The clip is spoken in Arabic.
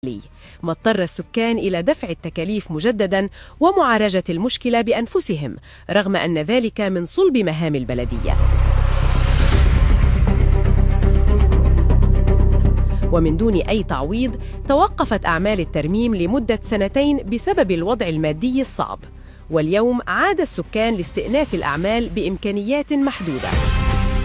ما اضطر السكان إلى دفع التكاليف مجددا ومعالجة المشكلة بأنفسهم رغم أن ذلك من صلب مهام البلدية. ومن دون أي تعويض توقفت أعمال الترميم لمدة 2 سنين بسبب الوضع المادي الصعب، واليوم عاد السكان لاستئناف الأعمال بإمكانيات محدودة.